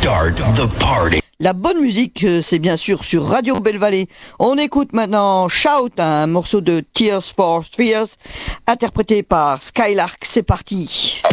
Start the party. La bonne musique, c'est bien sûr sur Radio Belle-Vallée. On écoute maintenant Shout, un morceau de Tears for Fears, interprété par Skylark. C'est parti.